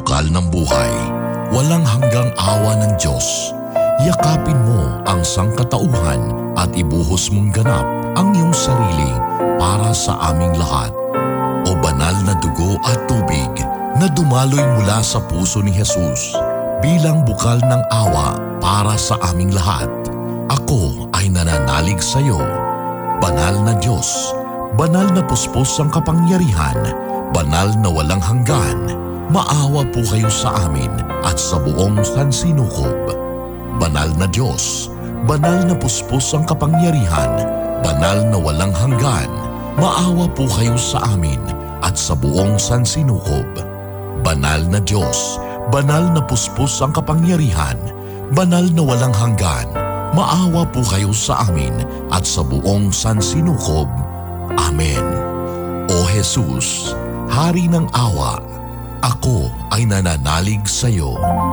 bukal ng buhay. Walang hanggang awa ng Diyos. Yakapin mo ang sangkatauhan at ibuhos mong ganap ang iyong sarili para sa aming lahat. O banal na dugo at tubig na dumaloy mula sa puso ni Jesus bilang bukal ng awa para sa aming lahat. Ako ay nananalig sa iyo. Banal na Diyos, banal na puspos ang kapangyarihan, banal na walang hanggan, maawa po kayo sa amin at sa buong sansinukob. Banal na Diyos, banal na puspos ang kapangyarihan, banal na walang hanggan, maawa po kayo sa amin at sa buong sansinukob. Banal na Diyos, banal na puspos ang kapangyarihan, banal na walang hanggan, maawa po kayo sa amin at sa buong sansinukob. Amen. O Jesus, Hari ng awa, ako ay nananalig sa iyo.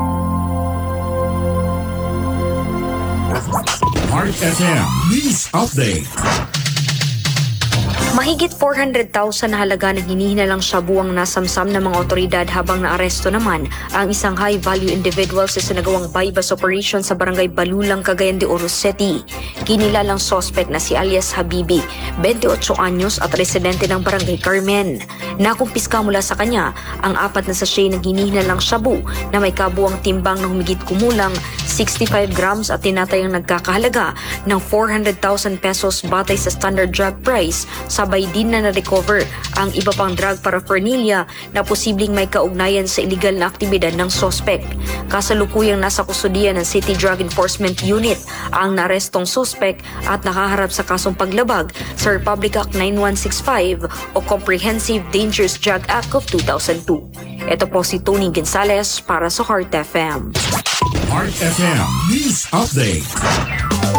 Heart FM News Update. Mahigit 400,000 na halaga ng hinihinalang shabu ang nasamsam ng mga otoridad habang naaresto naman ang isang high-value individual sa sinagawang bypass operation sa barangay Balulang, Cagayan de Oro City. Kinilalang suspect na si alias Habibi, 28 anyos at residente ng barangay Carmen. Nakumpiska mula sa kanya ang 4 na sachet ng hinihinalang shabu na may kabuang timbang na humigit kumulang 65 grams at tinatayang nagkakahalaga ng 400,000 pesos batay sa standard drug price. Sabay din na na-recover ang iba pang drug paraphernalia na posibleng may kaugnayan sa illegal na aktibidad ng suspect. Kasalukuyang nasa kustudiya ng City Drug Enforcement Unit ang narestong suspect at nakaharap sa kasong paglabag sa Republic Act 9165 o Comprehensive Dangerous Drug Act of 2002. Ito po si Tony Gonzalez para sa Heart FM. Heart FM News Update.